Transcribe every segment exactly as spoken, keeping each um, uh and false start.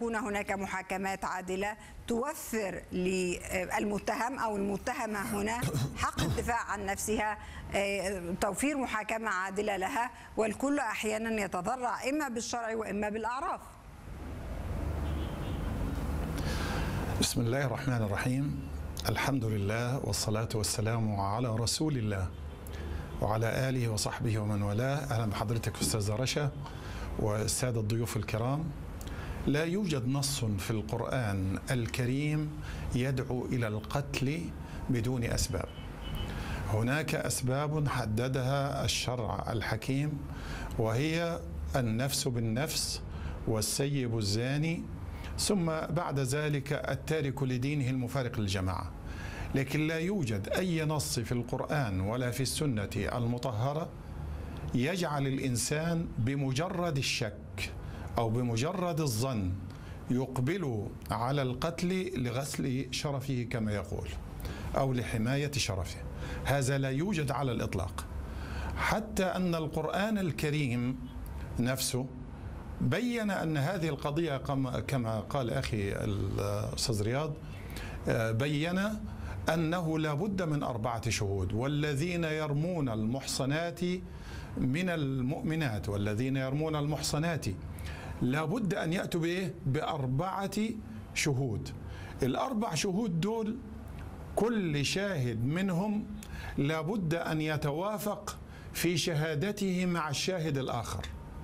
تكون هناك محاكمات عادلة توفر للمتهم أو المتهمة هنا حق الدفاع عن نفسها، توفير محاكمة عادلة لها، والكل أحيانا يتضرع إما بالشرع وإما بالأعراف. بسم الله الرحمن الرحيم. الحمد لله والصلاة والسلام على رسول الله وعلى آله وصحبه ومن والاه. أهلا بحضرتك أستاذ رشا والسادة الضيوف الكرام. لا يوجد نص في القرآن الكريم يدعو إلى القتل بدون أسباب. هناك أسباب حددها الشرع الحكيم، وهي النفس بالنفس والسيب الزاني، ثم بعد ذلك التارك لدينه المفارق للجماعة. لكن لا يوجد أي نص في القرآن ولا في السنة المطهرة يجعل الإنسان بمجرد الشك أو بمجرد الظن يقبل على القتل لغسل شرفه كما يقول أو لحماية شرفه. هذا لا يوجد على الإطلاق، حتى أن القرآن الكريم نفسه بين أن هذه القضية كما قال أخي الأستاذ رياض، بين أنه لا بد من أربعة شهود، والذين يرمون المحصنات من المؤمنات والذين يرمون المحصنات لا بد أن يأتوا به بأربعة شهود. الأربع شهود دول كل شاهد منهم لا بد أن يتوافق في شهادته مع الشاهد الآخر،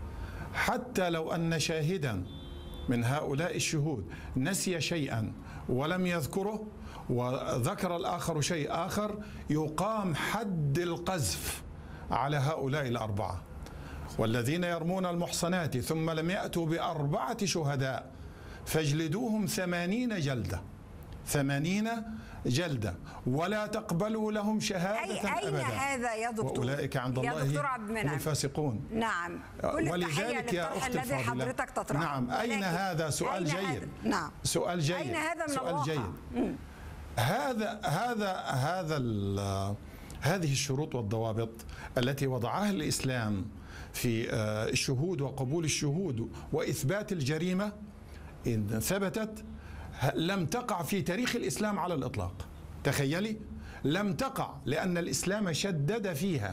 حتى لو أن شاهدا من هؤلاء الشهود نسي شيئا ولم يذكره وذكر الآخر شيء آخر يقام حد القذف على هؤلاء الأربعة. والذين يرمون المحصنات ثم لم يأتوا بأربعة شهداء فاجلدوهم ثمانين جلدة ثمانين جلدة ولا تقبلوا لهم شهادة أي أبدا. أين هذا يا دكتور؟ وأولئك عند الله هم الفاسقون. نعم. ولذلك يا أختي الذي حضرتك تطرحه. نعم. أين هذا؟ سؤال أين جيد. هذا؟ نعم. سؤال جيد. أين هذا من سؤال الواقع؟ جيد. مم. هذا هذا هذا هذه الشروط والضوابط التي وضعها الإسلام في الشهود وقبول الشهود وإثبات الجريمة إن ثبتت لم تقع في تاريخ الإسلام على الإطلاق. تخيلي، لم تقع، لأن الإسلام شدد فيها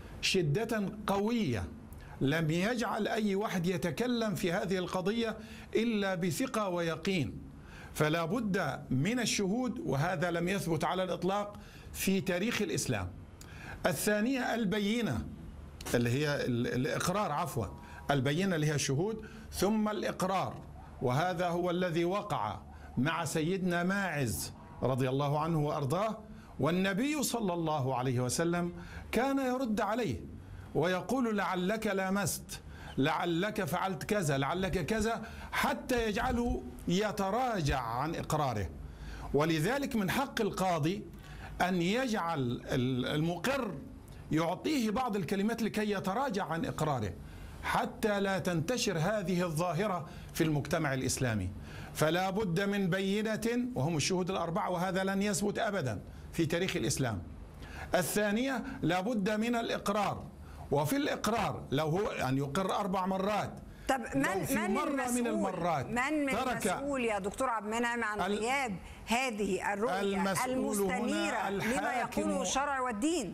شدة قوية، لم يجعل أي واحد يتكلم في هذه القضية إلا بثقة ويقين. فلا بد من الشهود، وهذا لم يثبت على الإطلاق في تاريخ الإسلام. الثانية البينة اللي هي الإقرار، عفوا البينة اللي هي الشهود، ثم الإقرار، وهذا هو الذي وقع مع سيدنا ماعز رضي الله عنه وأرضاه، والنبي صلى الله عليه وسلم كان يرد عليه ويقول لعلك لامست، لعلك فعلت كذا، لعلك كذا، حتى يجعله يتراجع عن إقراره. ولذلك من حق القاضي أن يجعل المقر يعطيه بعض الكلمات لكي يتراجع عن إقراره، حتى لا تنتشر هذه الظاهرة في المجتمع الإسلامي. فلا بد من بينة وهم الشهود الأربعة، وهذا لن يثبت أبدا في تاريخ الإسلام. الثانية لا بد من الإقرار، وفي الإقرار لو هو أن يقر أربع مرات، طب من من مرة المسؤول من المرات من من المسؤول يا دكتور عبد المنعم عن غياب هذه الرؤية المستنيرة لما يقوله الشرع والدين؟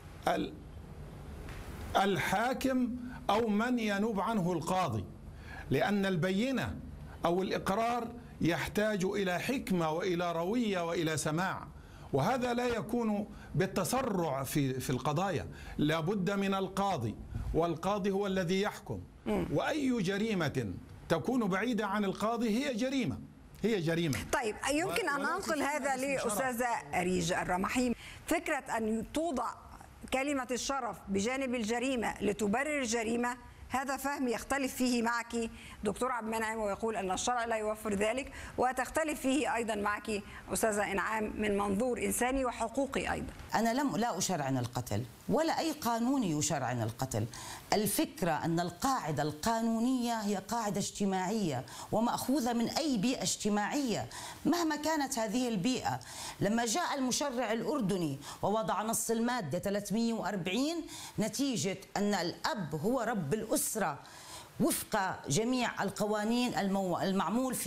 الحاكم أو من ينوب عنه القاضي، لأن البينة أو الإقرار يحتاج إلى حكمة وإلى روية وإلى سماع، وهذا لا يكون بالتسرع في في القضايا. لا بد من القاضي، والقاضي هو الذي يحكم. وأي جريمة تكون بعيدة عن القاضي هي جريمة، هي جريمة. طيب يمكن أن أنقل هذا لأستاذة أريج الرمحيم. فكرة أن توضع كلمة الشرف بجانب الجريمة لتبرر الجريمة، هذا فهم يختلف فيه معك دكتور عبد المنعم ويقول أن الشرع لا يوفر ذلك، وتختلف فيه أيضا معك أستاذة إنعام من منظور إنساني وحقوقي أيضا. أنا لم لا أشرعن القتل ولا أي قانون يشرعن القتل. الفكرة أن القاعدة القانونية هي قاعدة اجتماعية ومأخوذة من أي بيئة اجتماعية مهما كانت هذه البيئة. لما جاء المشرع الأردني ووضع نص المادة ثلاثمئة وأربعين نتيجة أن الأب هو رب الأسرة وفق جميع القوانين المعمول في